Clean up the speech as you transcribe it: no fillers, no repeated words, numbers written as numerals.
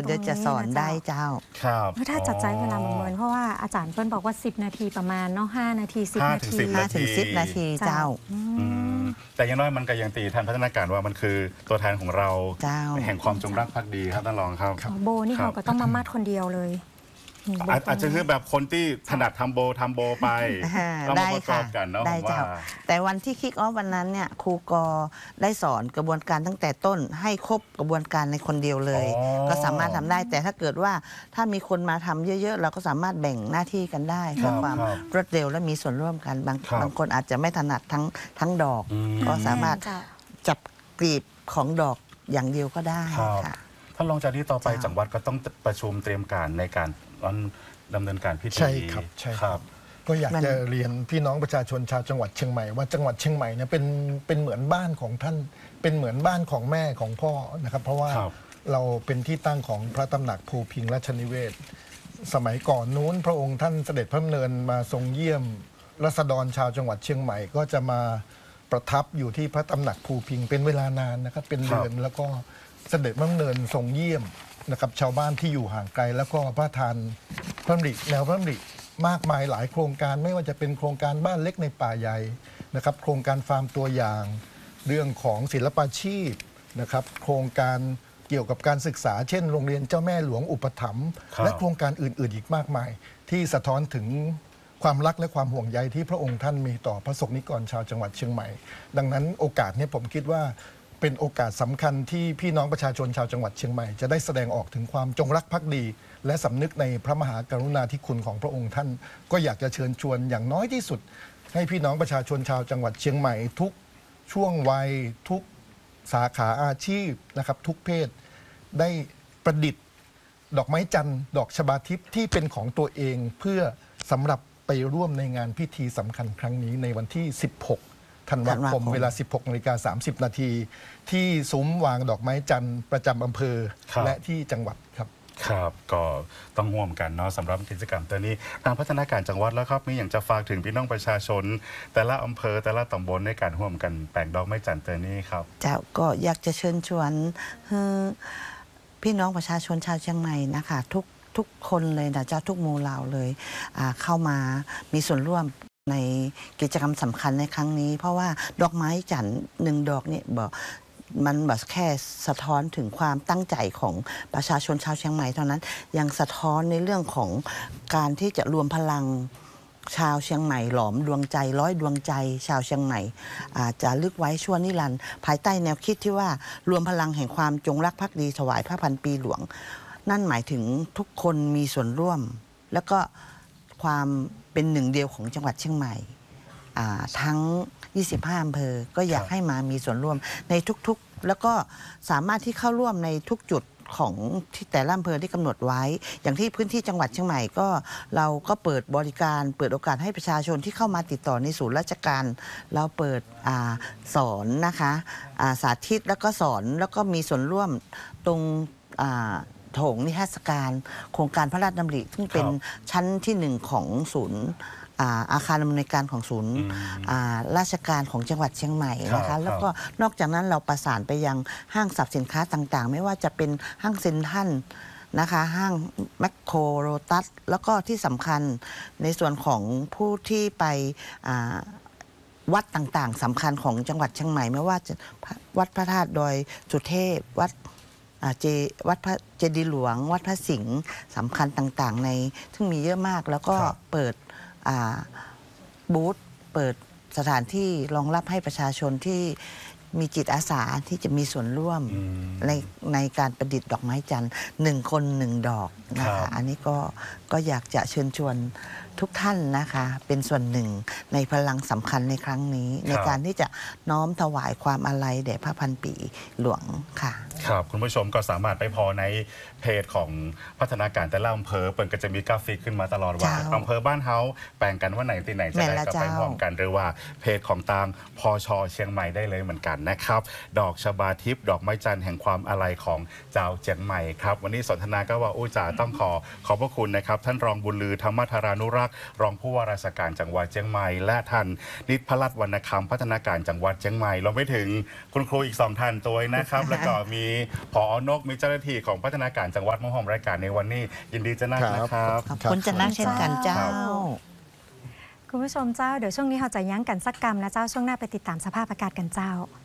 เดี๋ยวจะสอนได้เจ้าครับถ้าจัดใจเวลาเหมือนเพราะว่าอาจารย์เปิ้ลบอกว่า10 นาทีประมาณเนาะ5 นาที10 นาที 5 ถึง 10 นาทีเจ้าแต่ยังน้อยมันก็ยังตีทันพัฒนาการว่ามันคือตัวแทนของเราแห่งความจงรักภักดีครับท่านรองครับโบนี่เขาก็ต้องมามัดคนเดียวเลยอาจจะคือแบบคนที่ถนัดทำโบไปได้ค่ะได้เจ้าแต่วันที่คิกออฟวันนั้นเนี่ยครูกอได้สอนกระบวนการตั้งแต่ต้นให้ครบกระบวนการในคนเดียวเลยก็สามารถทำได้แต่ถ้าเกิดว่าถ้ามีคนมาทำเยอะๆเราก็สามารถแบ่งหน้าที่กันได้เพื่อความรวดเร็วและมีส่วนร่วมกันบางคนอาจจะไม่ถนัดทั้งดอกก็สามารถจับกลีบของดอกอย่างเดียวก็ได้ค่ะท่านรองจากนี้ต่อไปจังหวัดก็ต้องประชุมเตรียมการในการดำเนินการพิธีใช่ครับใช่ครับก็อยากจะเรียนพี่น้องประชาชนชาวจังหวัดเชียงใหม่ว่าจังหวัดเชียงใหม่เนี่ยเป็นเหมือนบ้านของท่านเป็นเหมือนบ้านของแม่ของพ่อนะครับเพราะว่าเราเป็นที่ตั้งของพระตำหนักภูพิงค์ราชนิเวศสมัยก่อนนู้นพระองค์ท่านเสด็จพระดำเนินมาทรงเยี่ยมราษฎรชาวจังหวัดเชียงใหม่ก็จะมาประทับอยู่ที่พระตำหนักภูพิงค์เป็นเวลานานนะครับเป็นเดือนแล้วก็เสด็จพระดำเนินทรงเยี่ยมนะครับชาวบ้านที่อยู่ห่างไกลแล้วก็พระทานพระดำริแนวพระดำริมากมายหลายโครงการไม่ว่าจะเป็นโครงการบ้านเล็กในป่าใหญ่นะครับโครงการฟาร์มตัวอย่างเรื่องของศิลปาชีพนะครับโครงการเกี่ยวกับการศึกษาเช่นโรงเรียนเจ้าแม่หลวงอุปถัมภ์และโครงการอื่นๆอีกมากมายที่สะท้อนถึงความรักและความห่วงใยที่พระองค์ท่านมีต่อพระสงฆ์นิกรชาวจังหวัดเชียงใหม่ดังนั้นโอกาสนี้ผมคิดว่าเป็นโอกาสสำคัญที่พี่น้องประชาชนชาวจังหวัดเชียงใหม่จะได้แสดงออกถึงความจงรักภักดีและสำนึกในพระมหากรุณาธิคุณของพระองค์ท่านก็อยากจะเชิญชวนอย่างน้อยที่สุดให้พี่น้องประชาชนชาวจังหวัดเชียงใหม่ทุกช่วงวัยทุกสาขาอาชีพนะครับทุกเพศได้ประดิษฐ์ดอกไม้จันทร์ดอกชบาทิพย์ที่เป็นของตัวเองเพื่อสำหรับไปร่วมในงานพิธีสำคัญครั้งนี้ในวันที่16 ธันวาคมเวลา 16:30 นาทีที่ซุ้มวางดอกไม้จันทร์ประจำอำเภอและที่จังหวัดครับครับก็ต้องร่วมกันเนาะสำหรับกิจกรรมตัวนี้ทางพัฒนาการจังหวัดแล้วครับมีอย่างจะฝากถึงพี่น้องประชาชนแต่ละอำเภอแต่ละตำบลในการร่วมกันแปลงดอกไม้จันทร์ตัวนี้ครับเจ้าก็อยากจะเชิญชวนพี่น้องประชาชนชาวเชียงใหม่นะคะทุกคนเลยนะเจ้าทุกหมู่เหล่าเลยเข้ามามีส่วนร่วมในกิจกรรมสำคัญในครั้งนี้เพราะว่าดอกไม้จันทร์1 ดอกเนี่ยมันแบบแค่สะท้อนถึงความตั้งใจของประชาชนชาวเชียงใหม่เท่านั้นยังสะท้อนในเรื่องของการที่จะรวมพลังชาวเชียงใหม่หลอมดวงใจร้อยดวงใจชาวเชียงใหม่จะลึกไว้ชั่วนิรันดร์ภายใต้แนวคิดที่ว่ารวมพลังแห่งความจงรักภักดีถวายพระพันปีหลวงนั่นหมายถึงทุกคนมีส่วนร่วมแล้วก็ความเป็นหนึ่งเดียวของจังหวัดเชียงใหม่ทั้ง25 อำเภอก็อยากให้มามีส่วนร่วมในทุกๆแล้วก็สามารถที่เข้าร่วมในทุกจุดของที่แต่ละอำเภอที่กำหนดไว้อย่างที่พื้นที่จังหวัดเชียงใหม่ก็เราก็เปิดบริการเปิดโอกาสให้ประชาชนที่เข้ามาติดต่อในศูนย์ราชการเราเปิดสอนนะคะสาธิตแล้วก็สอนแล้วก็มีส่วนร่วมตรงโถงนิทรรศการโครงการพระราชดำริซึ่งเป็นชั้นที่1ของศูนย์อาคารดำเนินการของศูนย์ราชการของจังหวัดเชียงใหม่นะคะแล้วก็นอกจากนั้นเราประสานไปยังห้างสรรพสินค้าต่างๆไม่ว่าจะเป็นห้างเซ็นทรัลนะคะห้างแมคโครโรตัสแล้วก็ที่สำคัญในส่วนของผู้ที่ไปวัดต่างๆสำคัญของจังหวัดเชียงใหม่ไม่ว่าจะวัดพระธาตุดอยสุเทพวัดพระเจดีย์หลวงวัดพระสิงห์สำคัญต่างๆในซึ่งมีเยอะมากแล้วก็เปิดบูธเปิดสถานที่รองรับให้ประชาชนที่มีจิตอาสาที่จะมีส่วนร่วมในการประดิษฐ์ดอกไม้จันทร์1 คน 1 ดอกนะคะอันนี้ก็อยากจะเชิญชวนทุกท่านนะคะเป็นส่วนหนึ่งในพลังสำคัญในครั้งนี้ในการที่จะน้อมถวายความอาลัยแด่พระพันปีหลวงค่ะครับคุณผู้ชมก็สามารถไปพอในเพจของพัฒนาการแต่ละอำเภอเปิดก็จะมีกราฟิกขึ้นมาตลอดว่าอำเภอบ้านเฮาแปลงกันว่าไหนที่ไหนจะได้ก็ไปร่วมกันหรือว่าเพจของทางพช.เชียงใหม่ได้เลยเหมือนกันนะครับดอกชบาทิพย์ดอกไม้จันทร์แห่งความอาลัยของเจ้าเชียงใหม่ครับวันนี้สนทนาก็ว่าจ่าต้องขอบพระคุณนะครับท่านรองบุญลือธรรมธารานุรารักษ์รองผู้ว่าราชการจังหวัดเชียงใหม่และท่านนิตพลัดวรรณคำพัฒนาการจังหวัดเชียงใหม่รวมไปถึงคุณครูอีก2ท่านตัวนะครับแล้วก็มีผอนกมีเจ้าหน้าที่ของพัฒนาการจังหวัดมาร่วมรายการในวันนี้ยินดีจะนั่งนะครับขอบคุณจะนั่งเช่นกันเจ้าคุณผู้ชมเจ้าเดี๋ยวช่วงนี้เราจะยั้งกันสักกรรมนะเจ้าช่วงหน้าไปติดตามสภาพอากาศกันเจ้า